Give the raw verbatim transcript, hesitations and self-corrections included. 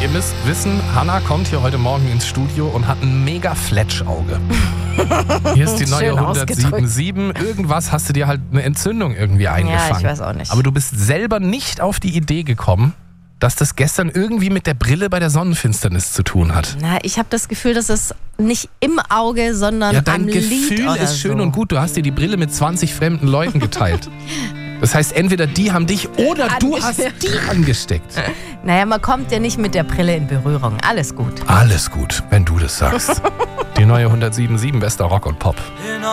Ihr müsst wissen, Hannah kommt hier heute Morgen ins Studio und hat ein mega Fletschauge. Hier ist die neue Schön hundertsieben. Irgendwas hast du dir halt eine Entzündung irgendwie eingefangen. Ja, ich weiß auch nicht. Aber du bist selber nicht auf die Idee gekommen, dass das gestern irgendwie mit der Brille bei der Sonnenfinsternis zu tun hat. Na, ich habe das Gefühl, dass es nicht im Auge, sondern Ja, am dein Lid Gefühl oder ist schön so. und gut. Du hast dir die Brille mit zwanzig fremden Leuten geteilt. Das heißt, entweder die haben dich oder du hast die angesteckt. Naja, man kommt ja nicht mit der Brille in Berührung. Alles gut. Alles gut, wenn du das sagst. Die neue hundertsieben Komma sieben, bester Rock und Pop.